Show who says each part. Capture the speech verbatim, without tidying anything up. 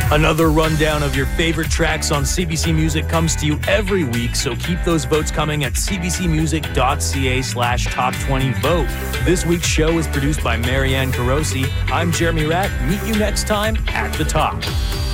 Speaker 1: Another rundown of your favorite tracks on C B C Music comes to you every week, so keep those votes coming at cbcmusic.ca slash top 20 vote. This week's show is produced by Marianne Carosi. I'm Jeremy Ratt. Meet you next time at the top.